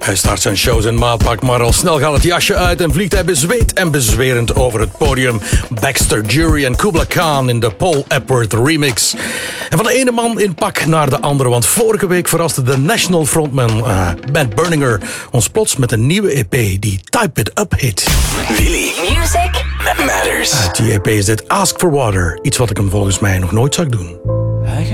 Hij start zijn shows in maatpak, maar al snel gaat het jasje uit en vliegt hij bezweet en bezwerend over het podium. Baxter Jury en Kubla Khan in de Paul Epworth remix. En van de ene man in pak naar de andere, want vorige week verraste de National frontman Matt Berninger ons plots met een nieuwe EP, die Type It Up hit. Really? Music that matters. Die EP is dit Ask for Water, iets wat ik hem volgens mij nog nooit zag doen.